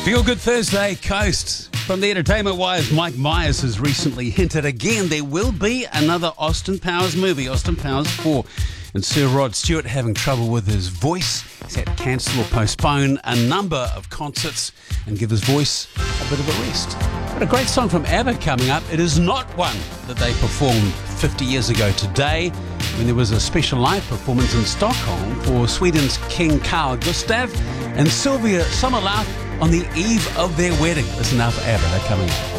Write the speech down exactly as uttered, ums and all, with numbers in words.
Feel Good Thursday, Coast. From the Entertainment Wires, Mike Myers has recently hinted again there will be another Austin Powers movie, Austin Powers four. And Sir Rod Stewart having trouble with his voice. He's had to cancel or postpone a number of concerts and give his voice a bit of a rest. But a great song from ABBA coming up. It is not one that they performed fifty years ago today, when there was a special live performance in Stockholm for Sweden's King Carl Gustaf and Sylvia Sommerlath on the eve of their wedding. Listen now for ABBA, they're coming up.